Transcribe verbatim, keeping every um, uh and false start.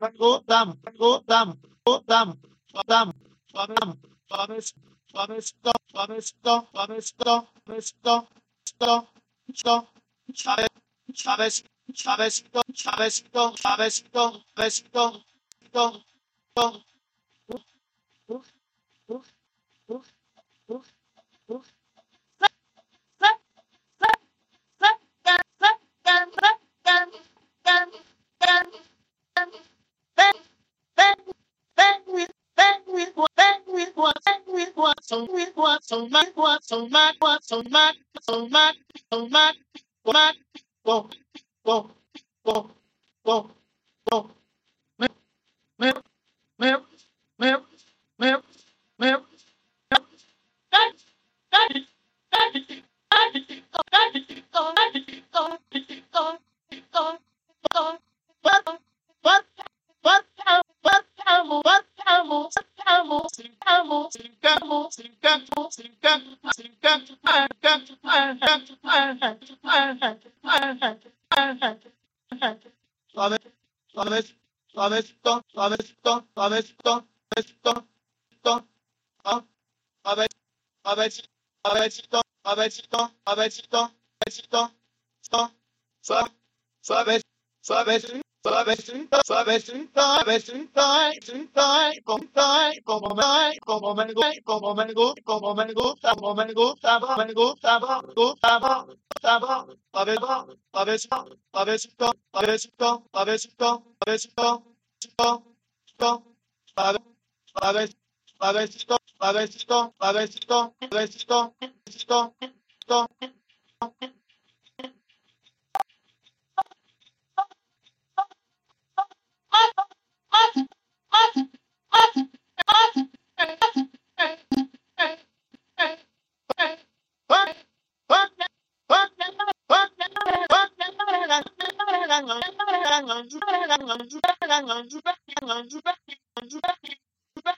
go down, go down, go down, go down, go down, suavecito, suavecito, suavecito, suavecito, suavecito, suavecito, suave, suavecito, suavecito, suavecito, suavecito, suavecito, suavecito, so we want so much, want so much, want so much, so much, so much, what, whoa, whoa, whoa, whoa, whoa, mip, mip, mip, mip, mip, mip, Suave, suave, suavecito, suavecito, suavecito, suavecito, suave, suavecito, suavecito, suavecito, suavecito, suavecito, suave, suave, suavecito, suavecito, suavecito, suavecito, suavecito, como me, como me, como me gusta, como me gusta, como me gusta, como me gusta, como me gusta, como me gusta, suavecito, suavecito, suavecito, suavecito, suavecito, suavecito, suavecito, suave, suave, suavecito, suavecito, suavecito, suavecito, suavecito,